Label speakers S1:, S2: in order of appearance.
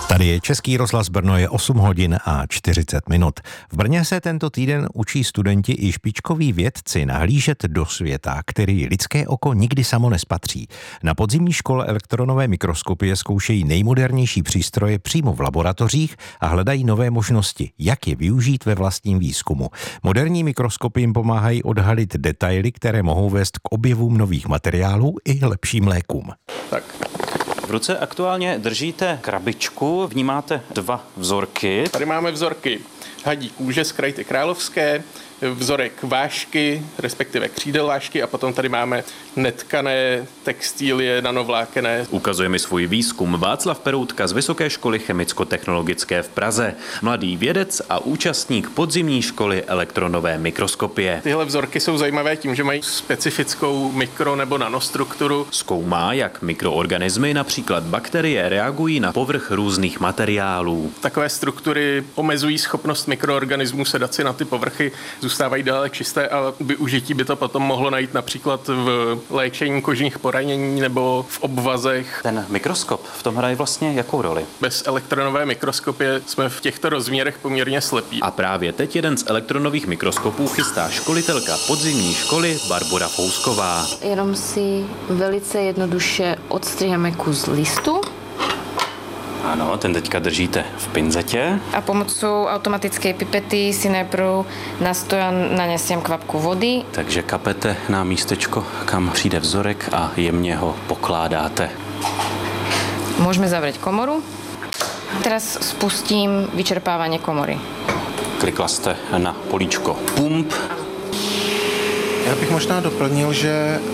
S1: Tady je Český rozhlas Brno, je 8 hodin a 40 minut. V Brně se tento týden učí studenti i špičkoví vědci nahlížet do světa, který lidské oko nikdy samo nespatří. Na podzimní škole elektronové mikroskopie zkoušejí nejmodernější přístroje přímo v laboratořích a hledají nové možnosti, jak je využít ve vlastním výzkumu. Moderní mikroskopy jim pomáhají odhalit detaily, které mohou vést k objevům nových materiálů i lepším lékům.
S2: Tak. V ruce aktuálně držíte krabičku, vnímáte dva vzorky. Tady máme vzorky hadí kůže z krajty královské, vzorek vášky, respektive křídel vášky, a potom tady máme netkané textílie nanovlákené.
S3: Ukazuje mi svůj výzkum Václav Peroutka z Vysoké školy chemicko-technologické v Praze. Mladý vědec a účastník podzimní školy elektronové mikroskopie.
S2: Tyhle vzorky jsou zajímavé tím, že mají specifickou mikro- nebo nanostrukturu.
S3: Zkoumá, jak mikroorganismy, například bakterie, reagují na povrch různých materiálů.
S2: Takové struktury omezují schopnost mikroorganismů sedat si na ty povrchy, zůstávají dále čisté a využití by to potom mohlo najít například v léčení kožních poranění nebo v obvazech.
S3: Ten mikroskop v tom hraje vlastně jakou roli?
S2: Bez elektronové mikroskopie jsme v těchto rozměrech poměrně slepí.
S3: A právě teď jeden z elektronových mikroskopů chystá školitelka podzimní školy Barbora Fousková.
S4: Jenom si velice jednoduše odstříháme kus listu.
S3: Ano, ten teďka držíte v pinzetě.
S4: A pomocou automatické pipety si najprv na stojan nanesiem kvapku vody.
S3: Takže kapete na místečko, kam přijde vzorek a jemně ho pokládáte.
S4: Môžeme zavrieť komoru. Teraz spustím vyčerpávanie komory.
S3: Klikla jste na políčko pump.
S5: Já bych možná doplnil, že